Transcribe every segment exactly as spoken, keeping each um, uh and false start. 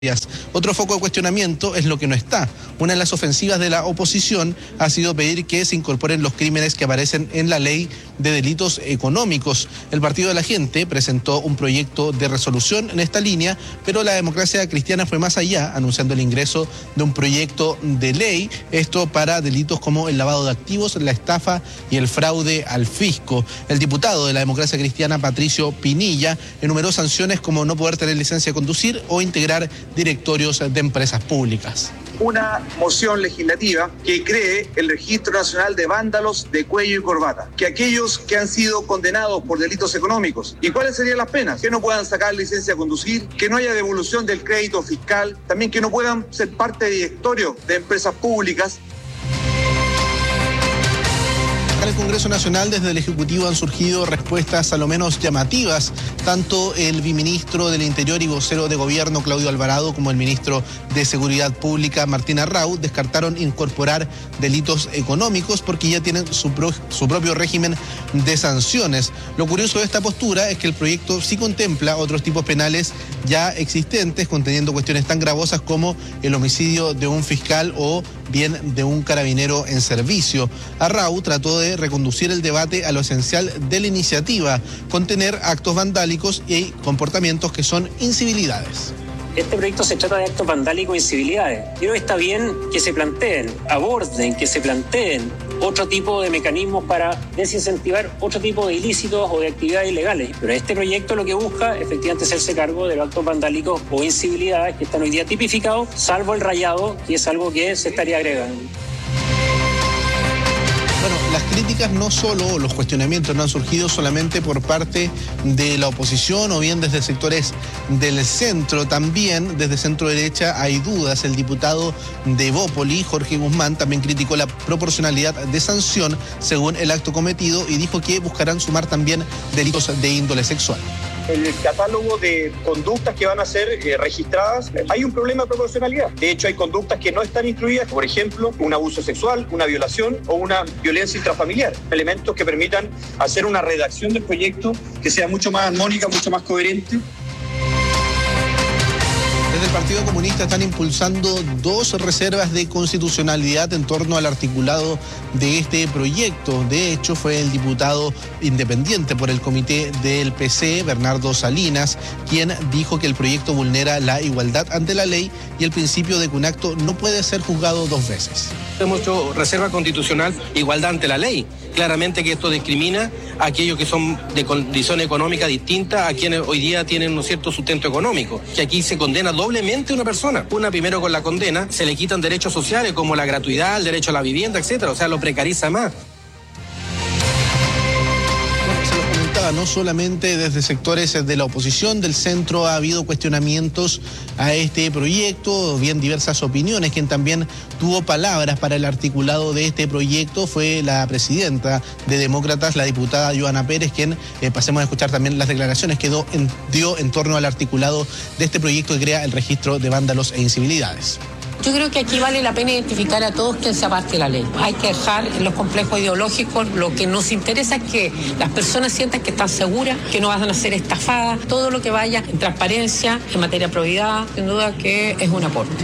Otro foco de cuestionamiento es lo que no está. Una de las ofensivas de la oposición ha sido pedir que se incorporen los crímenes que aparecen en la ley de delitos económicos. El Partido de la Gente presentó un proyecto de resolución en esta línea, pero la Democracia Cristiana fue más allá, anunciando el ingreso de un proyecto de ley, esto para delitos como el lavado de activos, la estafa y el fraude al fisco. El diputado de la Democracia Cristiana, Patricio Pinilla, enumeró sanciones como no poder tener licencia de conducir o integrar directorios de empresas públicas. Una moción legislativa que cree el Registro Nacional de Vándalos de Cuello y Corbata, que aquellos que han sido condenados por delitos económicos, ¿y cuáles serían las penas? Que no puedan sacar licencia de conducir, que no haya devolución del crédito fiscal, también que no puedan ser parte de directorio de empresas públicas. En el Congreso Nacional, desde el Ejecutivo han surgido respuestas a lo menos llamativas. Tanto el viceministro del Interior y vocero de Gobierno, Claudio Alvarado, como el ministro de Seguridad Pública, Martín Arrau, descartaron incorporar delitos económicos porque ya tienen su, pro, su propio régimen de sanciones. Lo curioso de esta postura es que el proyecto sí contempla otros tipos penales ya existentes, conteniendo cuestiones tan gravosas como el homicidio de un fiscal o bien de un carabinero en servicio. Arrau trató de reconducir el debate a lo esencial de la iniciativa, contener actos vandálicos y comportamientos que son incivilidades. Este proyecto se trata de actos vandálicos e incivilidades. Pero está bien que se planteen, aborden, que se planteen otro tipo de mecanismos para desincentivar otro tipo de ilícitos o de actividades ilegales. Pero este proyecto lo que busca efectivamente es hacerse cargo de los actos vandálicos o incivilidades que están hoy día tipificados, salvo el rayado, que es algo que se estaría agregando. Bueno, las críticas no solo, los cuestionamientos no han surgido solamente por parte de la oposición o bien desde sectores del centro, también desde centro derecha hay dudas. El diputado de Evópoli, Jorge Guzmán, también criticó la proporcionalidad de sanción según el acto cometido y dijo que buscarán sumar también delitos de índole sexual. El catálogo de conductas que van a ser eh, registradas, hay un problema de proporcionalidad. De hecho, hay conductas que no están incluidas, por ejemplo, un abuso sexual, una violación o una violencia intrafamiliar. Elementos que permitan hacer una redacción del proyecto que sea mucho más armónica, mucho más coherente. Desde el Partido Comunista están impulsando dos reservas de constitucionalidad en torno al articulado de este proyecto. De hecho, fue el diputado independiente por el comité del P C, Bernardo Salinas, quien dijo que el proyecto vulnera la igualdad ante la ley y el principio de que un acto no puede ser juzgado dos veces. Hemos hecho reserva constitucional, igualdad ante la ley. Claramente que esto discrimina a aquellos que son de condición económica distinta a quienes hoy día tienen un cierto sustento económico. Que aquí se condena doblemente a una persona. Una, primero con la condena, se le quitan derechos sociales como la gratuidad, el derecho a la vivienda, etcétera. O sea, lo precariza más. No solamente desde sectores de la oposición, del centro ha habido cuestionamientos a este proyecto, bien diversas opiniones. Quien también tuvo palabras para el articulado de este proyecto fue la presidenta de Demócratas, la diputada Johanna Pérez, quien, eh, pasemos a escuchar también las declaraciones que dio en, dio en torno al articulado de este proyecto que crea el registro de vándalos e incivilidades. Yo creo que aquí vale la pena identificar a todos quien se aparte de la ley. Hay que dejar en los complejos ideológicos. Lo que nos interesa es que las personas sientan que están seguras, que no van a ser estafadas. Todo lo que vaya en transparencia, en materia de probidad, sin duda que es un aporte.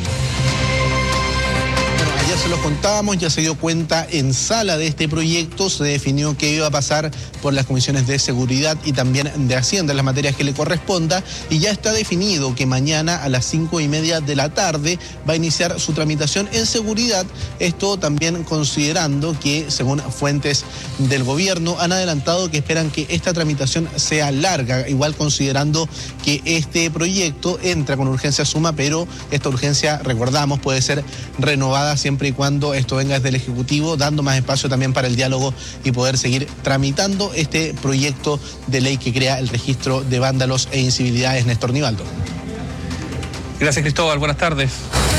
Ya se lo contábamos, ya se dio cuenta en sala de este proyecto, se definió que iba a pasar por las comisiones de seguridad y también de Hacienda, en las materias que le corresponda, y ya está definido que mañana a las cinco y media de la tarde va a iniciar su tramitación en seguridad. Esto también considerando que, según fuentes del gobierno, han adelantado que esperan que esta tramitación sea larga, igual considerando que este proyecto entra con urgencia suma, pero esta urgencia, recordamos, puede ser renovada siempre y cuando esto venga desde el Ejecutivo, dando más espacio también para el diálogo y poder seguir tramitando este proyecto de ley que crea el registro de vándalos e incivilidades. Néstor Nivaldo. Gracias, Cristóbal. Buenas tardes.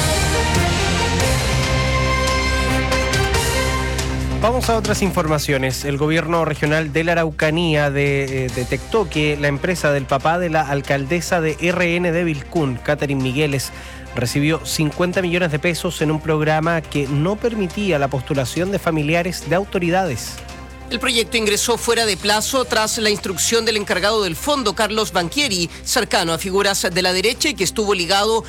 Vamos a otras informaciones. El gobierno regional de la Araucanía de, eh, detectó que la empresa del papá de la alcaldesa de R N de Vilcún, Catherine Migueles, recibió cincuenta millones de pesos en un programa que no permitía la postulación de familiares de autoridades. El proyecto ingresó fuera de plazo tras la instrucción del encargado del fondo, Carlos Banchieri, cercano a figuras de la derecha y que estuvo ligado